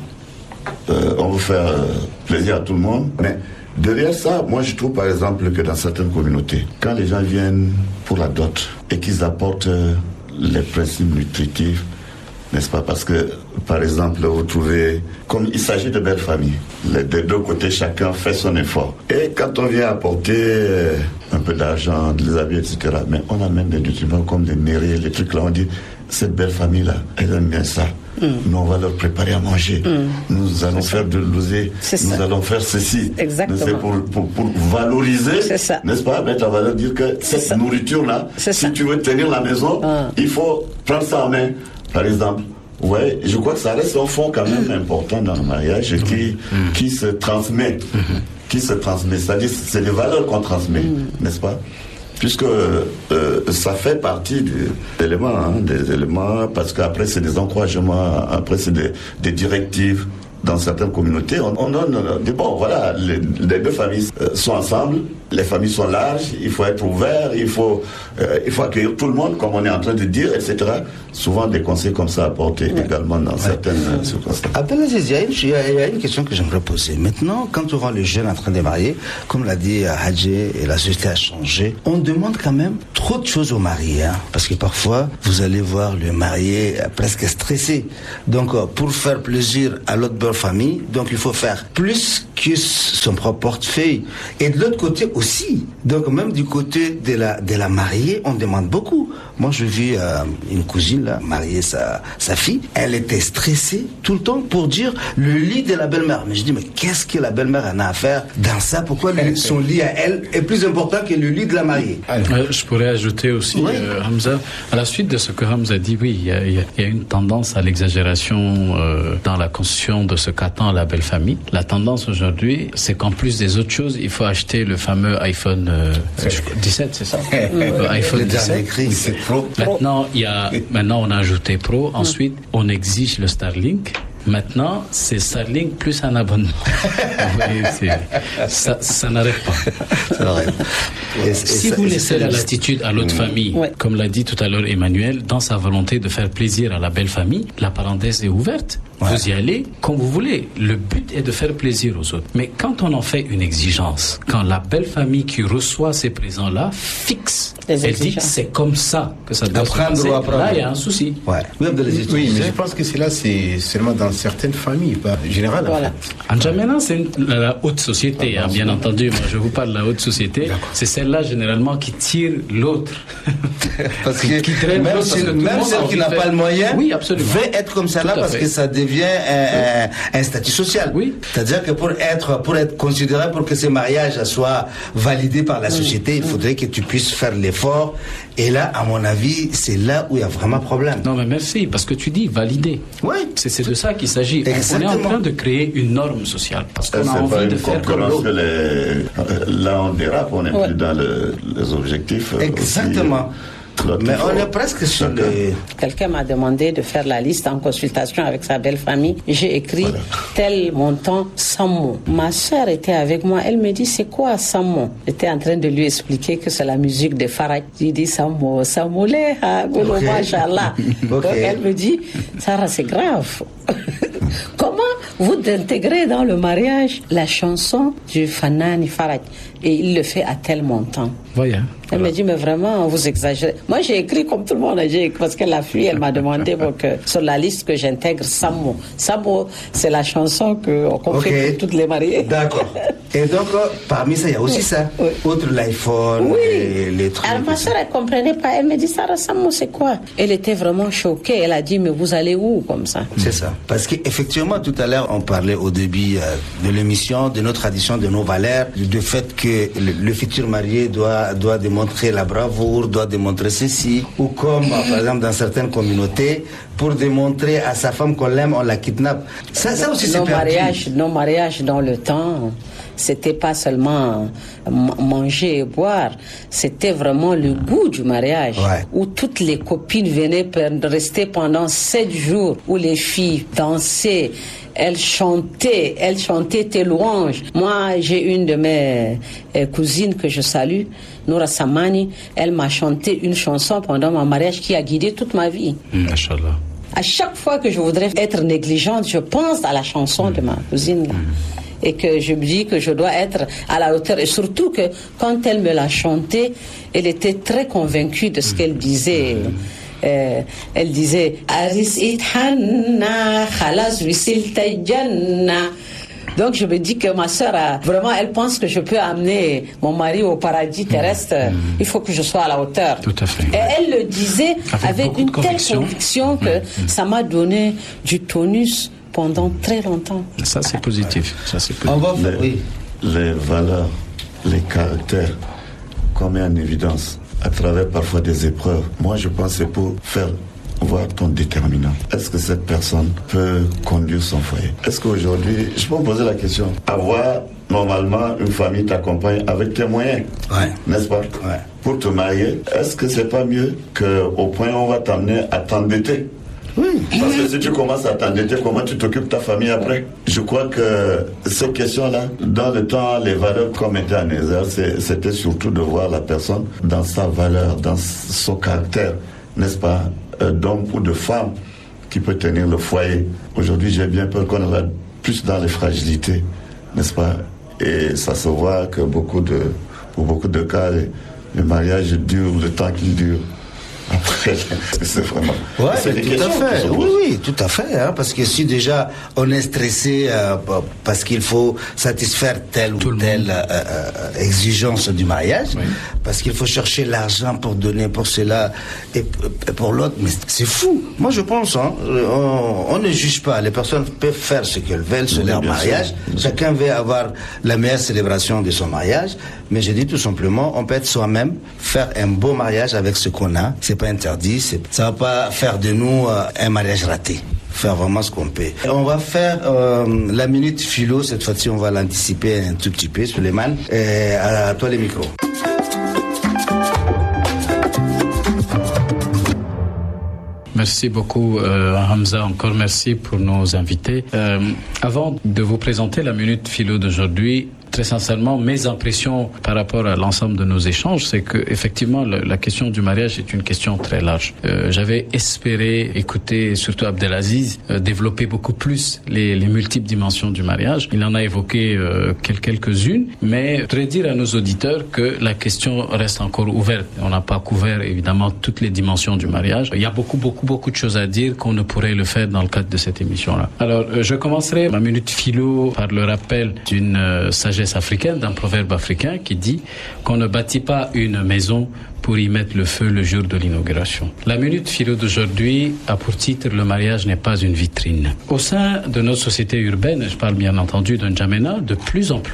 euh, on veut faire euh, plaisir à tout le monde. Mais derrière ça, moi je trouve par exemple que dans certaines communautés, quand les gens viennent pour la dot et qu'ils apportent euh, les principes nutritifs, n'est-ce pas? Parce que, par exemple, vous trouvez, comme il s'agit de belles familles, les, des deux côtés, chacun fait son effort. Et quand on vient apporter euh, un peu d'argent, des habits, et cetera, mais on amène des nutriments comme des nérés, les trucs là, on dit, cette belle famille-là, elle aime bien ça. Mm. Nous, on va leur préparer à manger. Mm. Nous allons faire de l'osé. Nous ça. allons faire ceci. Exactement. C'est pour, pour, pour valoriser, n'est-ce pas? Mettre en valeur, dire que cette nourriture-là, si ça. tu veux tenir la maison, mm. il faut prendre ça en main. Par exemple, ouais, je crois que ça reste un fond quand même important dans le mariage et qui, mmh. qui se transmet, mmh. qui se transmet. C'est-à-dire, c'est des valeurs qu'on transmet, mmh. n'est-ce pas? Puisque euh, ça fait partie des éléments, hein, des éléments, parce qu'après c'est des encouragements, après c'est des, des directives. Dans certaines communautés, on, on donne des bon, voilà, les, les deux familles euh, sont ensemble, les familles sont larges, il faut être ouvert, il faut, euh, il faut accueillir tout le monde, comme on est en train de dire, et cetera. Souvent des conseils comme ça apportés ouais. également dans ouais. certaines ouais. circonstances. Abdelaziz, il y, a une, il y a une question que j'aimerais poser. Maintenant, quand on voit les jeunes en train de marier, comme l'a dit Hadji, et la société a changé, on demande quand même trop de choses aux mariés, hein, parce que parfois, vous allez voir le marié presque stressé. Donc, pour faire plaisir à l'autre famille, donc il faut faire plus que son propre portefeuille. Et de l'autre côté aussi, donc même du côté de la, de la mariée, on demande beaucoup. Moi, je vis euh, une cousine, là, marier sa, sa fille, elle était stressée tout le temps pour dire le lit de la belle-mère. Mais je dis, mais qu'est-ce que la belle-mère en a à faire dans ça? Pourquoi le, son lit à elle est plus important que le lit de la mariée? euh, Je pourrais ajouter aussi, oui. euh, Hamza, à la suite de ce que Hamza dit, oui, il y, y, y a une tendance à l'exagération euh, dans la construction de ce qu'attend la belle famille. La tendance aujourd'hui, c'est qu'en plus des autres choses, il faut acheter le fameux iPhone euh, dix-sept, c'est ça? euh, iPhone dix-sept. C'est Pro. Maintenant, il y a, maintenant, on a ajouté Pro. Ensuite, on exige le Starlink. Maintenant, c'est Starlink plus un abonnement. voyez, ça, ça n'arrête pas. Ça n'arrête. Et, et si ça, vous laissez la latitude à l'autre mmh. famille, ouais. comme l'a dit tout à l'heure Emmanuel, dans sa volonté de faire plaisir à la belle famille, la parenthèse est ouverte. Ouais. Vous y allez comme vous voulez. Le but est de faire plaisir aux autres. Mais quand on en fait une exigence, quand la belle famille qui reçoit ces présents-là fixe, les elle dit c'est comme ça que ça doit apprendre se passer, là il y a un souci. Ouais. Oui, oui, mais je pense que c'est là, c'est seulement dans certaines familles, pas général. Voilà. En N'Djamena, c'est une, la, la haute société, ah, hein, bien entendu. Moi, je vous parle de la haute société. D'accord. C'est celle-là généralement qui tire l'autre. Parce que qui traîne même, si, que même celle qui n'a pas le moyen, oui, absolument, veut être comme ça là parce fait. que ça devient un, un, un statut social. Oui. C'est-à-dire que pour être pour être considéré, pour que ce mariage soit validé par la société, il faudrait que tu puisses faire l'effort. Et là, à mon avis, c'est là où il y a vraiment problème. Non, mais merci, parce que tu dis valider. Oui. C'est, c'est de ça qu'il s'agit. Exactement. On est en train de créer une norme sociale. Parce qu'on a envie de faire comme l'autre. Les... Là, on dérape, on n'est ouais. plus dans le, les objectifs. Exactement. Aussi. Mais on est presque sur le... Quelqu'un m'a demandé de faire la liste en consultation avec sa belle famille. J'ai écrit voilà. tel montant, cent mots. Ma soeur était avec moi. Elle me dit, c'est quoi cent mots? J'étais en train de lui expliquer que c'est la musique de Faraj. J'ai dit, cent mots, cent mots, golo, machallah. Donc elle me dit, Sarah, c'est grave. Comment vous intégrez dans le mariage la chanson du Fanani Faraj? Et il le fait à tel montant. Voyez. Elle voilà. me dit, mais vraiment, vous exagérez. Moi, j'ai écrit comme tout le monde, j'ai, parce que la fille, elle m'a demandé pour que, sur la liste que j'intègre cent mots. cent mots, c'est la chanson qu'on qu okay. fait pour toutes les mariées. D'accord. Et donc, parmi ça, il y a aussi oui. ça. Oui. Outre l'iPhone, oui. et les trucs. Alors, ma soeur, elle ne comprenait pas. Elle me dit, Sarah, cent mots, c'est quoi? Elle était vraiment choquée. Elle a dit, mais vous allez où, comme ça? C'est ça. Parce qu'effectivement, tout à l'heure, on parlait au début euh, de l'émission, de nos traditions, de nos valeurs, du fait que le, le futur marié doit, doit démontrer la bravoure, doit démontrer ceci, ou comme par exemple dans certaines communautés, pour démontrer à sa femme qu'on l'aime, on la kidnappe. Ça, ça aussi, c'est mariages, nos mariages dans le temps, c'était pas seulement manger et boire, c'était vraiment le goût du mariage, ouais. où toutes les copines venaient rester pendant sept jours, où les filles dansaient. Elle chantait, elle chantait tes louanges. Moi, j'ai une de mes euh, cousines que je salue, Noura Samani. Elle m'a chanté une chanson pendant mon mariage qui a guidé toute ma vie. Machallah. À chaque fois que je voudrais être négligente, je pense à la chanson mmh. de ma cousine. Là. Mmh. Et que je me dis que je dois être à la hauteur. Et surtout que quand elle me l'a chanté, elle était très convaincue de ce mmh. qu'elle disait. Mmh. Euh, elle disait Aris ithanna khalas wisilta janna. Donc je me dis que ma sœur a, vraiment elle pense que je peux amener mon mari au paradis terrestre. Mmh. Il faut que je sois à la hauteur. Tout à fait. Et elle le disait avec, avec une telle conviction, conviction que mmh. ça m'a donné du tonus pendant très longtemps. Ça c'est positif. Ça c'est positif. On va les, oui. les valeurs, les caractères qu'on met en évidence à travers parfois des épreuves. Moi, je pense que c'est pour faire voir ton déterminant. Est-ce que cette personne peut conduire son foyer? Est-ce qu'aujourd'hui, je peux me poser la question, avoir normalement une famille t'accompagne avec tes moyens, ouais. n'est-ce pas? Ouais. Pour te marier, est-ce que c'est pas mieux qu'au point où on va t'amener à t'endetter? Oui. Parce que si tu commences à t'endetter, comment tu t'occupes de ta famille après? Je crois que ces questions-là, dans le temps, les valeurs qu'on mettait en exergue, c'était surtout de voir la personne dans sa valeur, dans son caractère, n'est-ce pas, d'homme ou de femme qui peut tenir le foyer. Aujourd'hui, j'ai bien peur qu'on va plus dans les fragilités, n'est-ce pas? Et ça se voit que beaucoup de, pour beaucoup de cas, le mariage dure le temps qu'il dure. Après, c'est vraiment. Ouais, c'est tout à fait. Oui, oui, tout à fait. Hein, parce que si déjà on est stressé euh, parce qu'il faut satisfaire telle tout ou telle euh, euh, exigence du mariage, oui. parce qu'il faut chercher l'argent pour donner pour cela et, et pour l'autre, mais c'est fou. Moi, je pense, hein, on, on ne juge pas. Les personnes peuvent faire ce qu'elles veulent sur oui, leur mariage. Sûr. Chacun veut avoir la meilleure célébration de son mariage. Mais je dis tout simplement, on peut être soi-même, faire un beau mariage avec ce qu'on a. C'est pas interdit. C'est, ça va pas faire de nous euh, un mariage raté. Faire vraiment ce qu'on peut. Et on va faire euh, la minute philo. Cette fois-ci, on va l'anticiper un tout petit peu, Suleiman. Et à, à toi les micros. Merci beaucoup euh, Hamza, encore merci pour nos invités. Euh, avant de vous présenter la minute philo d'aujourd'hui, très sincèrement, mes impressions par rapport à l'ensemble de nos échanges, c'est que effectivement la, la question du mariage est une question très large. Euh, j'avais espéré écouter surtout Abdelaziz euh, développer beaucoup plus les, les multiples dimensions du mariage. Il en a évoqué euh, quelques-unes, mais je voudrais dire à nos auditeurs que la question reste encore ouverte. On n'a pas couvert évidemment toutes les dimensions du mariage. Il y a beaucoup, beaucoup, beaucoup de choses à dire qu'on ne pourrait le faire dans le cadre de cette émission-là. Alors, euh, je commencerai ma minute philo par le rappel d'une euh, sagesse africaine, d'un proverbe africain qui dit qu'on ne bâtit pas une maison pour y mettre le feu le jour de l'inauguration. La minute philo d'aujourd'hui a pour titre « Le mariage n'est pas une vitrine ». Au sein de notre société urbaine, je parle bien entendu de N'Djamena, de plus en plus,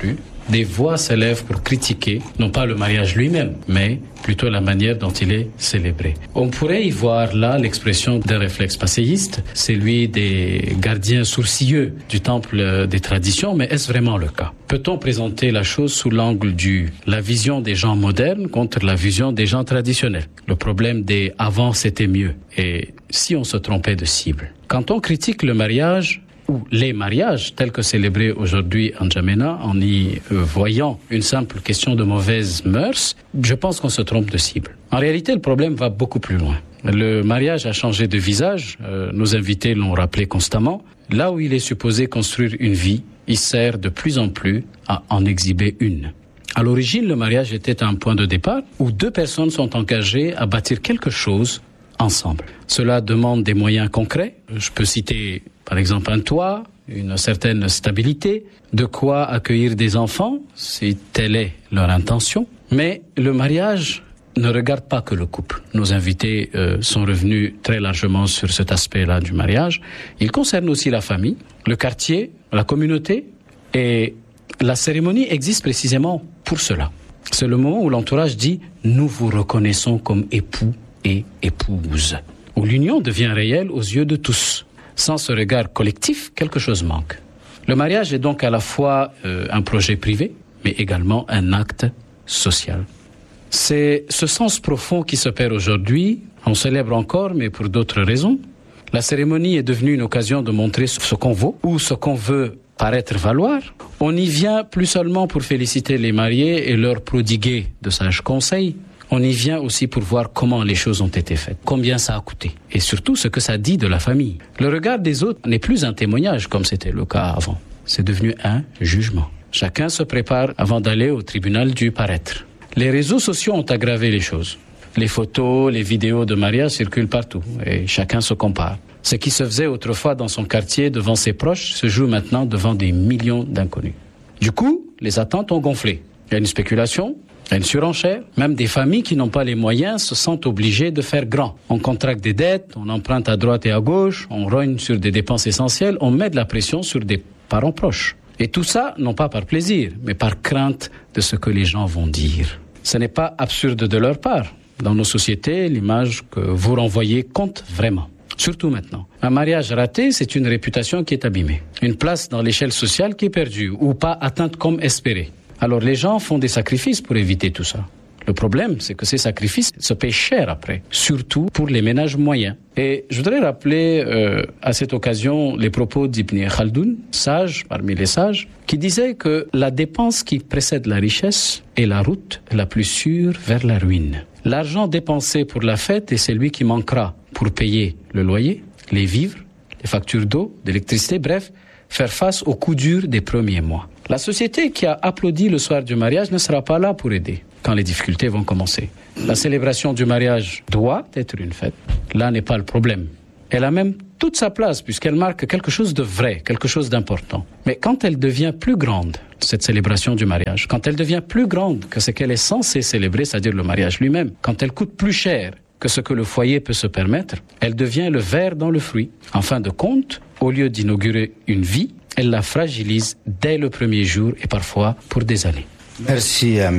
des voix s'élèvent pour critiquer, non pas le mariage lui-même, mais plutôt la manière dont il est célébré. On pourrait y voir là l'expression d'un réflexe passéiste, celui des gardiens sourcilleux du temple des traditions, mais est-ce vraiment le cas? Peut-on présenter la chose sous l'angle du la vision des gens modernes contre la vision des gens traditionnels? Le problème des « avant c'était mieux » et si on se trompait de cible. Quand on critique le mariage, ou les mariages tels que célébrés aujourd'hui en N'Djamena, en y euh, voyant une simple question de mauvaises mœurs, je pense qu'on se trompe de cible. En réalité, le problème va beaucoup plus loin. Le mariage a changé de visage, euh, nos invités l'ont rappelé constamment. Là où il est supposé construire une vie, il sert de plus en plus à en exhiber une. À l'origine, le mariage était un point de départ où deux personnes sont engagées à bâtir quelque chose ensemble. Cela demande des moyens concrets. Je peux citer par exemple un toit, une certaine stabilité, de quoi accueillir des enfants, si telle est leur intention. Mais le mariage ne regarde pas que le couple. Nos invités euh, sont revenus très largement sur cet aspect-là du mariage. Il concerne aussi la famille, le quartier, la communauté, et la cérémonie existe précisément pour cela. C'est le moment où l'entourage dit « nous vous reconnaissons comme époux et épouse », où l'union devient réelle aux yeux de tous. Sans ce regard collectif, quelque chose manque. Le mariage est donc à la fois euh, un projet privé, mais également un acte social. C'est ce sens profond qui se perd aujourd'hui. On célèbre encore, mais pour d'autres raisons. La cérémonie est devenue une occasion de montrer ce qu'on vaut ou ce qu'on veut paraître valoir. On y vient plus seulement pour féliciter les mariés et leur prodiguer de sages conseils. On y vient aussi pour voir comment les choses ont été faites, combien ça a coûté, et surtout ce que ça dit de la famille. Le regard des autres n'est plus un témoignage comme c'était le cas avant. C'est devenu un jugement. Chacun se prépare avant d'aller au tribunal du paraître. Les réseaux sociaux ont aggravé les choses. Les photos, les vidéos de mariage circulent partout, et chacun se compare. Ce qui se faisait autrefois dans son quartier devant ses proches se joue maintenant devant des millions d'inconnus. Du coup, les attentes ont gonflé. Il y a une spéculation, il y a une surenchère. Même des familles qui n'ont pas les moyens se sentent obligées de faire grand. On contracte des dettes, on emprunte à droite et à gauche, on rogne sur des dépenses essentielles, on met de la pression sur des parents proches. Et tout ça, non pas par plaisir, mais par crainte de ce que les gens vont dire. Ce n'est pas absurde de leur part. Dans nos sociétés, l'image que vous renvoyez compte vraiment. Surtout maintenant. Un mariage raté, c'est une réputation qui est abîmée. Une place dans l'échelle sociale qui est perdue ou pas atteinte comme espéré. Alors les gens font des sacrifices pour éviter tout ça. Le problème, c'est que ces sacrifices se paient cher après, surtout pour les ménages moyens. Et je voudrais rappeler euh, à cette occasion les propos d'Ibn Khaldoun, sage parmi les sages, qui disait que la dépense qui précède la richesse est la route la plus sûre vers la ruine. L'argent dépensé pour la fête est celui qui manquera pour payer le loyer, les vivres, les factures d'eau, d'électricité, bref, faire face aux coups durs des premiers mois. La société qui a applaudi le soir du mariage ne sera pas là pour aider quand les difficultés vont commencer. La célébration du mariage doit être une fête. Là n'est pas le problème. Elle a même toute sa place puisqu'elle marque quelque chose de vrai, quelque chose d'important. Mais quand elle devient plus grande, cette célébration du mariage, quand elle devient plus grande que ce qu'elle est censée célébrer, c'est-à-dire le mariage lui-même, quand elle coûte plus cher que ce que le foyer peut se permettre, elle devient le ver dans le fruit. En fin de compte, au lieu d'inaugurer une vie, elle la fragilise dès le premier jour et parfois pour des années. Merci.